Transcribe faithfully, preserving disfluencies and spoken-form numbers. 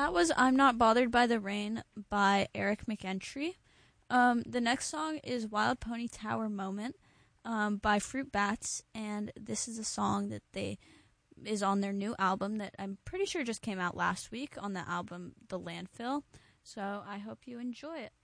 that was I'm Not Bothered by the Rain by Eric McEntry. Um, the next song is Wild Pony Tower Moment um, by Fruit Bats, and this is a song that they is on their new album that I'm pretty sure just came out last week on the album The Landfill. So I hope you enjoy it.